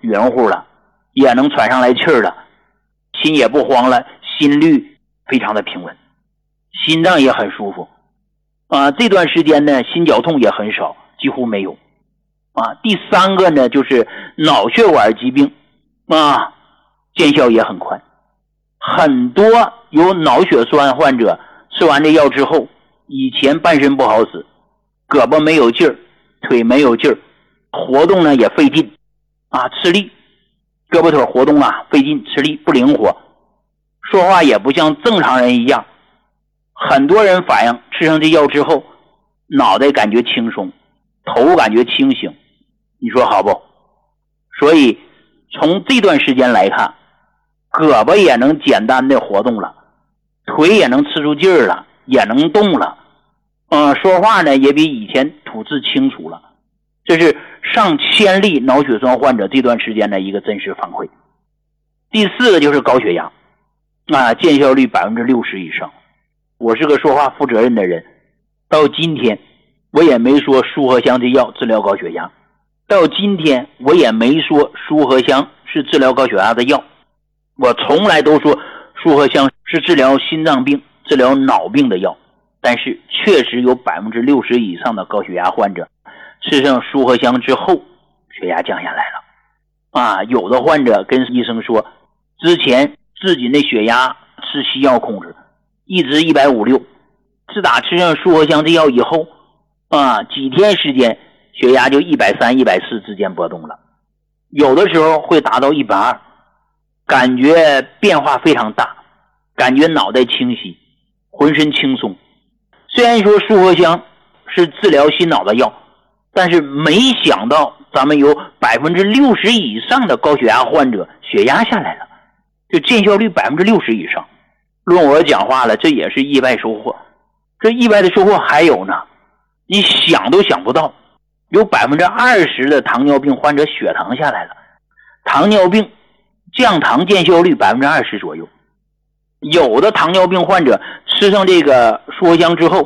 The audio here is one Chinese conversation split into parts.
匀乎了，也能喘上来气儿了，心也不慌了，心率非常的平稳，心脏也很舒服这段时间呢，心绞痛也很少，几乎没有第三个呢，就是脑血管疾病见效也很快。很多有脑血栓患者吃完这药之后，以前半身不好使，胳膊没有劲儿，腿没有劲儿，活动呢也费劲吃力，胳膊腿活动费劲，吃力，不灵活，说话也不像正常人一样。很多人反映吃上这药之后，脑袋感觉轻松，头感觉清醒，你说好不？所以从这段时间来看，胳膊也能简单的活动了，腿也能吃出劲儿了，也能动了说话呢也比以前吐字清楚了。这是上千例脑血栓患者这段时间的一个真实反馈。第四个就是高血压见效率 60% 以上。我是个说话负责任的人，到今天我也没说舒和香这药治疗高血压，到今天我也没说舒和香是治疗高血压的药，我从来都说舒和香是治疗心脏病、治疗脑病的药。但是确实有 60% 以上的高血压患者吃上舒和香之后血压降下来了有的患者跟医生说，之前自己的血压吃西药控制，一直150/6，自打吃上舒和香这药以后几天时间血压就130、140之间波动了，有的时候会达到120，感觉变化非常大，感觉脑袋清晰，浑身轻松。虽然说舒和香是治疗心脑的药，但是没想到咱们有 60% 以上的高血压患者血压下来了，就见效率 60% 以上。论我讲话了，这也是意外收获。这意外的收获还有呢，你想都想不到，有 20% 的糖尿病患者血糖下来了，糖尿病降糖见效率 20% 左右。有的糖尿病患者吃上这个舒和香之后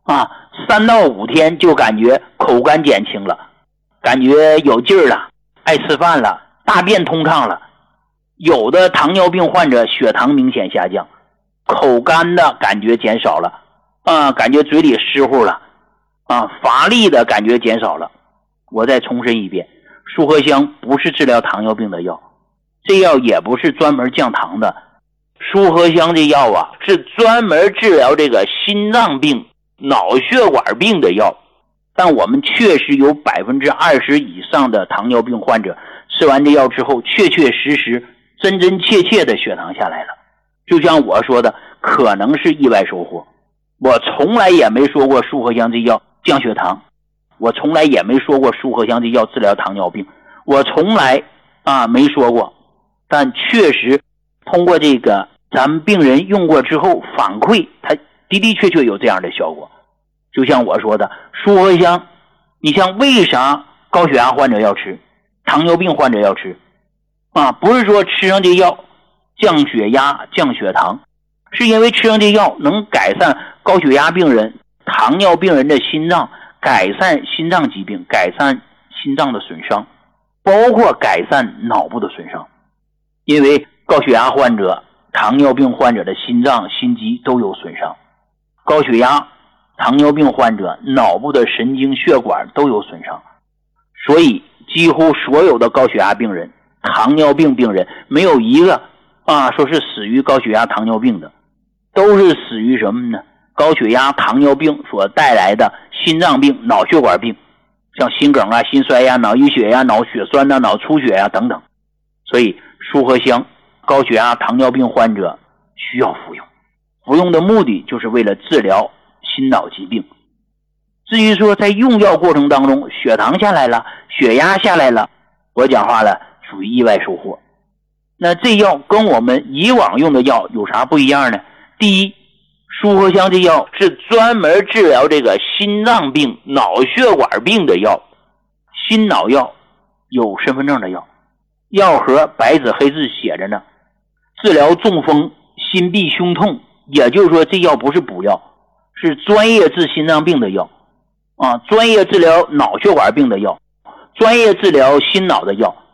3到5天就感觉口干减轻了，感觉有劲儿了，爱吃饭了，大便通畅了。有的糖尿病患者血糖明显下降，口干的感觉减少了感觉嘴里湿乎了乏力的感觉减少了。我再重申一遍，舒和香不是治疗糖尿病的药，这药也不是专门降糖的，舒和香这药是专门治疗这个心脏病、脑血管病的药。但我们确实有 20% 以上的糖尿病患者吃完这药之后，确确实实真真切切的血糖下来了。就像我说的，可能是意外收获。我从来也没说过舒和香这药降血糖，我从来也没说过舒和香这药治疗糖尿病，我从来没说过。但确实通过这个咱们病人用过之后反馈，它的的确确有这样的效果。就像我说的，舒和香你像为啥高血压患者要吃，糖尿病患者要吃不是说吃上这药降血压降血糖，是因为吃上这药能改善高血压病人、糖尿病人的心脏，改善心脏疾病，改善心脏的损伤，包括改善脑部的损伤。因为高血压患者、糖尿病患者的心脏、心肌都有损伤，高血压、糖尿病患者脑部的神经血管都有损伤，所以几乎所有的高血压病人、糖尿病病人没有一个说是死于高血压糖尿病的，都是死于什么呢？高血压糖尿病所带来的心脏病、脑血管病，像心梗心衰脑溢血脑血栓脑出血等等。所以舒和香高血压糖尿病患者需要服用，服用的目的就是为了治疗心脑疾病。至于说在用药过程当中血糖下来了，血压下来了，我讲话了属于意外收获。那这药跟我们以往用的药有啥不一样呢？第一，舒和香这药是专门治疗这个心脏病、脑血管病的药，心脑药，有身份证的药，药盒白纸黑字写着呢，治疗中风、心闭胸痛，也就是说这药不是补药，是专业治心脏病的药专业治疗脑血管病的药，专业治疗心脑的药。